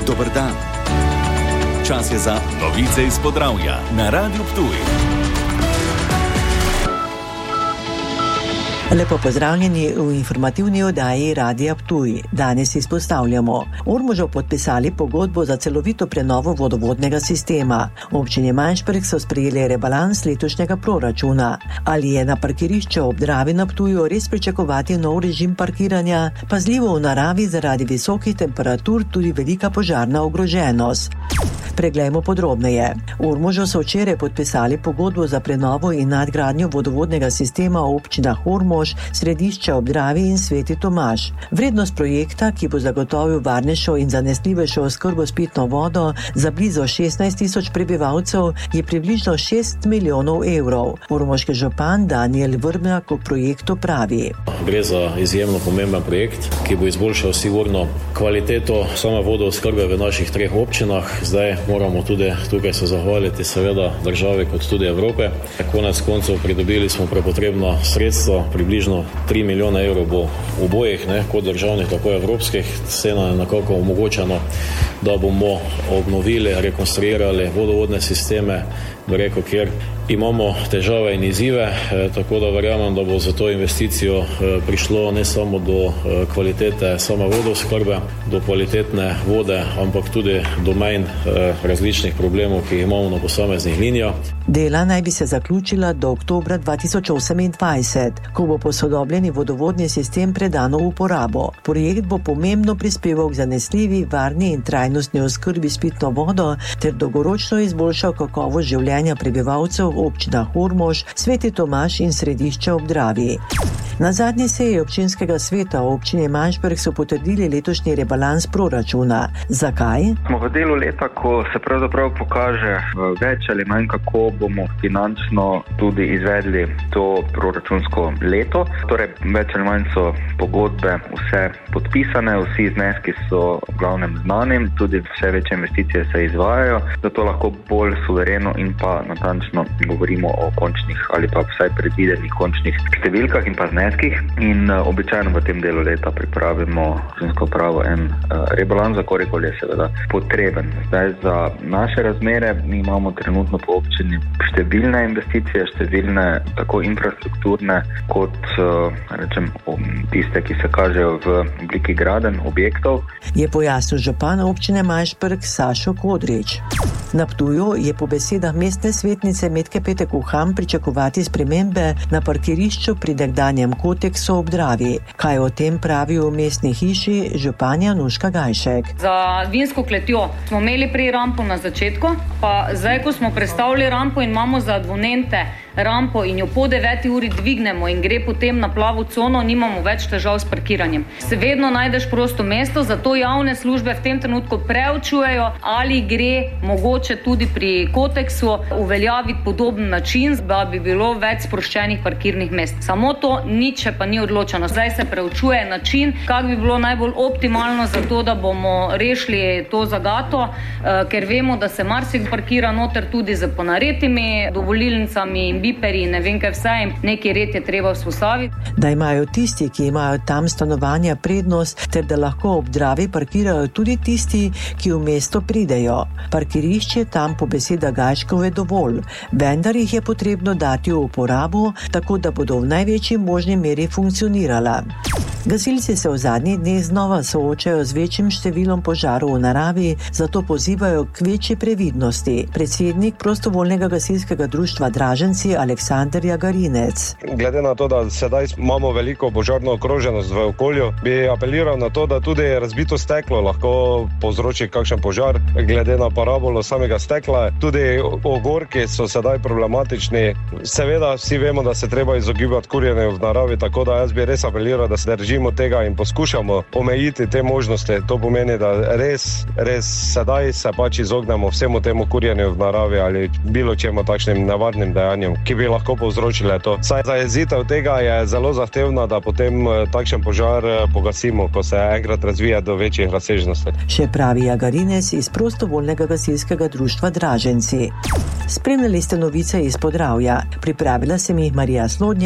Dober dan. Čas je za novice iz Podravja na Radiu Ptuj. Lepo pozdravljeni v informativni oddaji Radia Ptuj. Danes izpostavljamo. Ormožu podpisali pogodbo za celovito prenovo vodovodnega sistema. Občini Majšperk so sprejeli rebalans letošnjega proračuna. Ali je na parkirišču ob Dravi na Ptuju res pričakovati nov režim parkiranja? Pazljivo v naravi zaradi visokih temperatur tudi velika požarna ogroženost. Preglejmo podrobneje. V Ormožu so včeraj podpisali pogodbo za prenovo in nadgradnjo vodovodnega sistema v občinah Ormož, Središče ob Dravi in Sveti Tomaž. Vrednost projekta, ki bo zagotovil varnejšo in zanesljivejšo oskrbo s pitno vodo za blizu 16.000 prebivalcev, je približno 6 milijonov evrov. Ormoški župan Daniel Vrbnjak o projektu pravi. Gre za izjemno pomemben projekt, ki bo izboljšal sigurno kvaliteto same vodooskrbe v naših treh občinah. Zdaj moramo tudi tukaj se zahvaliti seveda državi kot tudi Evrope. Konec koncev pridobili smo prepotrebna sredstva, približno 3 milijone evrov bo obojih, kot državnih, tako evropskih. Vse nam je nekako omogočeno, da bomo obnovili, rekonstruirali vodovodne sisteme, kjer imamo težave in izzive, tako da verjamem, da bo za to investicijo prišlo ne samo do kvalitete same vodooskrbe, do kvalitetne vode, ampak tudi do manj različnih problemov, ki jih imamo na posameznih linijah. Dela naj bi se zaključila do oktobra 2028, ko bo posodobljeni vodovodni sistem predan v uporabo. Projekt bo pomembno prispeval k zanesljivi, varni in trajnostni oskrbi s pitno vodo ter dolgoročno izboljšal kakovost življenja prebivalcev v občinah Ormož, Sveti Tomaž in Središče ob Dravi. Na zadnji seji občinskega sveta v občini Majšperk so potrdili letošnji rebalans proračuna. Zakaj? Smo v delu leta, ko se pravzaprav pokaže več ali manj, kako bomo finančno tudi izvedli to proračunsko leto. Torej, več ali manj so pogodbe vse podpisane, vsi zneski so v glavnem znani, tudi vse večje investicije se izvajajo, zato lahko bolj suvereno in pa natančno govorimo o končnih ali pa vsaj predvidenih končnih številkah in pa zneskih. In običajno v tem delu leta pripravimo občinsko upravo en rebalans, za kolikor je seveda potreben. Zdaj za naše razmere mi imamo trenutno po občini številne investicije, številne tako infrastrukturne kot tiste, ki se kažejo v obliki gradenj objektov. Je pojasnil župan občine Majšperk Sašo Kodrič. Na Ptuju je po besedah mestne svetnice Metke Petek Uham pričakovati spremembe na parkirišču pri nekdanjem koteksu ob Dravi. Kaj o tem pravi v mestni hiši županja Nuška Gajšek? Za vinsko kletjo smo imeli prej rampo na začetku, pa zdaj, ko smo prestavili rampo in imamo za abonente rampo in jo po 9 uri dvignemo in gre potem na plavo cono, nimamo več težav s parkiranjem. Se vedno najdeš prosto mesto, zato javne službe v tem trenutku preučujejo, ali gre mogoče tudi pri koteksu uveljaviti podoben način, da bi bilo več sproščenih parkirnih mest. Samo to nič pa ni odločeno. Zdaj se preučuje način, kak bi bilo najbolj optimalno za to, da bomo rešili to zagato, ker vemo, da se marsik parkira noter tudi z ponaretimi dovolilnicami in biperi in ne vem kaj vse, in neki red je treba vzpostaviti. Da imajo tisti, ki imajo tam stanovanja prednost, ter da lahko ob Dravi parkirajo tudi tisti, ki v mesto pridejo. Parkirišče tam po besedah Gajškove dovolj, vendar jih je potrebno dati v uporabo, tako da bodo v največji možni meri funkcionirala. Gasilci se v zadnjih dneh znova soočajo z večjim številom požarov v naravi, zato pozivajo k večji previdnosti. Predsednik prostovoljnega gasilskega društva Draženci Aleksander Jagarinec. Glede na to, da sedaj imamo veliko požarno ogroženost v okolju, bi apeliral na to, da tudi razbito steklo lahko povzroči kakšen požar. Glede na parabolo samega stekla, tudi ogorki so sedaj problematični. Seveda vsi vemo, da se treba izogibati kurjenju v naravi, tako da jaz bi res apeliral, da se držimo tega in poskušamo omejiti te možnosti. To pomeni, da res sedaj se pač izognemo vsemu temu kurjenju v naravi ali bilo čemu takšnim nevarnim dejanjem, ki bi lahko povzročile to. Saj zajezitev tega je zelo zahtevna, da potem takšen požar pogasimo, ko se enkrat razvija do večjih razsežnosti. Še pravi Jagarinec iz prostovoljnega gasilskega društva Draženci. Spremljali ste novice iz Podravja. Pripravila sem jih Marija Slodnjak.